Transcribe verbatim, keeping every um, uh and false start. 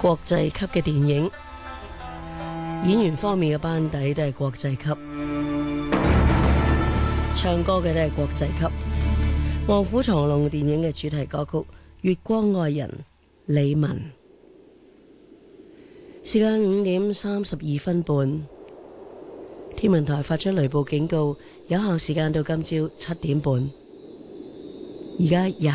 國際級嘅電影，演員方面嘅班底都係國際級，唱歌嘅都係國際級。臥虎藏龍電影嘅主題歌曲《月光愛人》，李玟。時間五點三十二分半，天文台發出雷暴警告，有效時間到今朝七點半。而家廿